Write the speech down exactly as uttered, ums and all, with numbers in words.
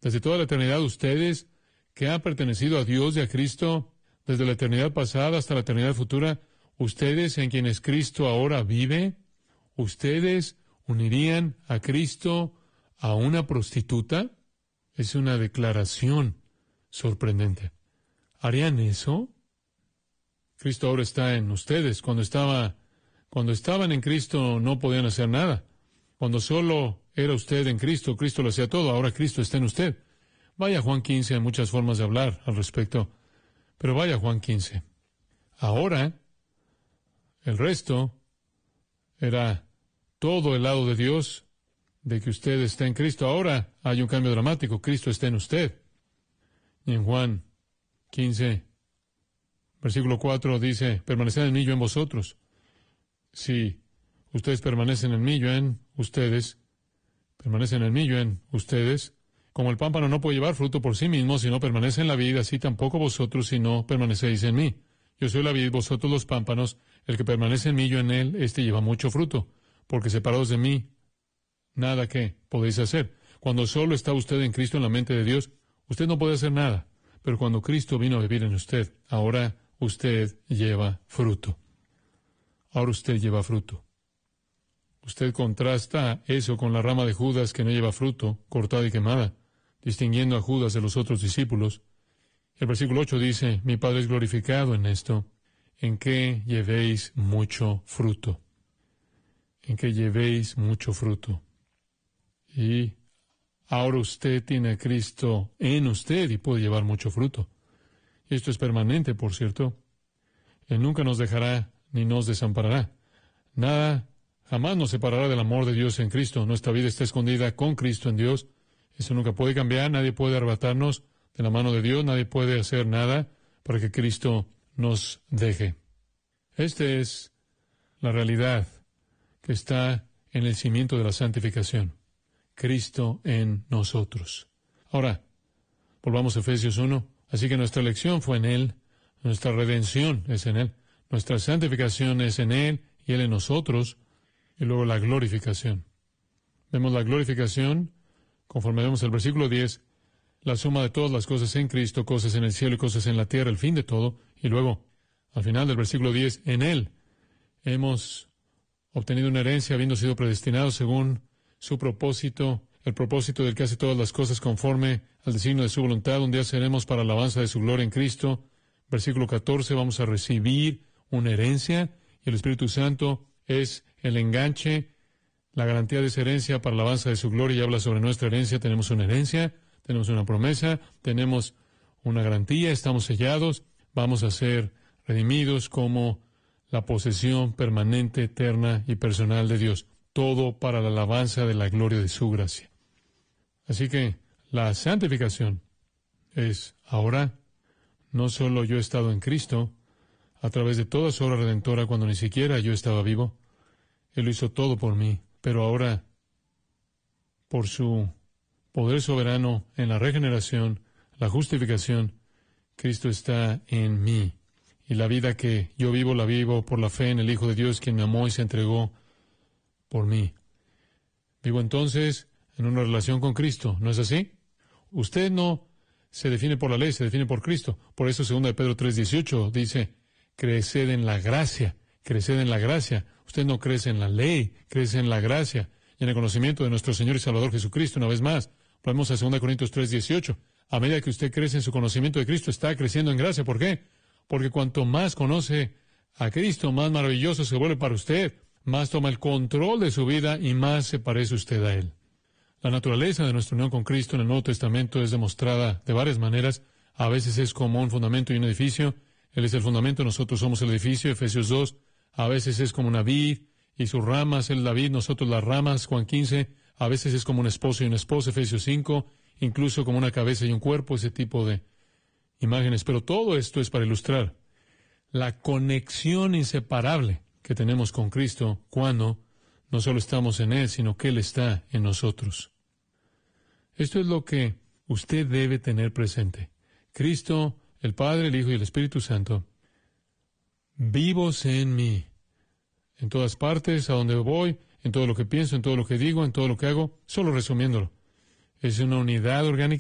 Desde toda la eternidad, ustedes que han pertenecido a Dios y a Cristo, desde la eternidad pasada hasta la eternidad futura, ustedes en quienes Cristo ahora vive, ustedes unirían a Cristo a una prostituta. Es una declaración sorprendente. ¿Harían eso? Cristo ahora está en ustedes. Cuando estaba, cuando estaban en Cristo no podían hacer nada. Cuando solo era usted en Cristo, Cristo lo hacía todo. Ahora Cristo está en usted. Vaya a Juan quince, hay muchas formas de hablar al respecto. Pero vaya a Juan quince. Ahora, el resto era todo el lado de Dios, de que usted está en Cristo. Ahora hay un cambio dramático. Cristo está en usted. Y en Juan quince, versículo cuatro dice, permaneced en mí, yo en vosotros. Si ustedes permanecen en mí, yo en ustedes, permanecen en mí, yo en ustedes. Como el pámpano no puede llevar fruto por sí mismo si no permanece en la vid, así tampoco vosotros si no permanecéis en mí. Yo soy la vid, vosotros los pámpanos. El que permanece en mí, yo en él, éste lleva mucho fruto. Porque separados de mí, nada que podéis hacer. Cuando solo está usted en Cristo, en la mente de Dios, usted no puede hacer nada. Pero cuando Cristo vino a vivir en usted, ahora usted lleva fruto. Ahora usted lleva fruto. Usted contrasta eso con la rama de Judas que no lleva fruto, cortada y quemada, distinguiendo a Judas de los otros discípulos. El versículo ocho dice, mi Padre es glorificado en esto, en que llevéis mucho fruto. En que llevéis mucho fruto. Y ahora usted tiene a Cristo en usted y puede llevar mucho fruto. Y esto es permanente, por cierto. Él nunca nos dejará ni nos desamparará. Nada jamás nos separará del amor de Dios en Cristo. Nuestra vida está escondida con Cristo en Dios. Eso nunca puede cambiar. Nadie puede arrebatarnos de la mano de Dios. Nadie puede hacer nada para que Cristo nos deje. Esta es la realidad que está en el cimiento de la santificación. Cristo en nosotros. Ahora, volvamos a Efesios uno. Así que nuestra elección fue en Él, nuestra redención es en Él, nuestra santificación es en Él y Él en nosotros, y luego la glorificación. Vemos la glorificación, conforme vemos el versículo diez, la suma de todas las cosas en Cristo, cosas en el cielo y cosas en la tierra, el fin de todo, y luego, al final del versículo diez, en Él hemos obtenido una herencia habiendo sido predestinados según su propósito, el propósito del que hace todas las cosas conforme al designio de su voluntad, un día seremos para la alabanza de su gloria en Cristo. Versículo catorce, vamos a recibir una herencia, y el Espíritu Santo es el enganche, la garantía de esa herencia para la alabanza de su gloria, y habla sobre nuestra herencia. Tenemos una herencia, tenemos una promesa, tenemos una garantía, estamos sellados, vamos a ser redimidos como la posesión permanente, eterna y personal de Dios. Todo para la alabanza de la gloria de su gracia. Así que la santificación es ahora, no solo yo he estado en Cristo, a través de toda su obra redentora cuando ni siquiera yo estaba vivo. Él lo hizo todo por mí, pero ahora, por su poder soberano en la regeneración, la justificación, Cristo está en mí. Y la vida que yo vivo, la vivo por la fe en el Hijo de Dios, quien me amó y se entregó por mí. Vivo entonces en una relación con Cristo, ¿no es así? Usted no se define por la ley, se define por Cristo. Por eso segunda de Pedro tres dieciocho dice, creced en la gracia, creced en la gracia. Usted no crece en la ley, crece en la gracia y en el conocimiento de nuestro Señor y Salvador Jesucristo. Una vez más, vamos a segunda Corintios tres dieciocho. A medida que usted crece en su conocimiento de Cristo, está creciendo en gracia. ¿Por qué? Porque cuanto más conoce a Cristo, más maravilloso se vuelve para usted, más toma el control de su vida y más se parece usted a Él. La naturaleza de nuestra unión con Cristo en el Nuevo Testamento es demostrada de varias maneras. A veces es como un fundamento y un edificio. Él es el fundamento, nosotros somos el edificio, Efesios dos. A veces es como una vid y sus ramas, Él la vid, nosotros las ramas, Juan quince. A veces es como un esposo y una esposa, Efesios cinco. Incluso como una cabeza y un cuerpo, ese tipo de imágenes. Pero todo esto es para ilustrar la conexión inseparable que tenemos con Cristo cuando no solo estamos en Él, sino que Él está en nosotros. Esto es lo que usted debe tener presente. Cristo, el Padre, el Hijo y el Espíritu Santo, vivos en mí, en todas partes, a donde voy, en todo lo que pienso, en todo lo que digo, en todo lo que hago, solo resumiéndolo. Es una unidad orgánica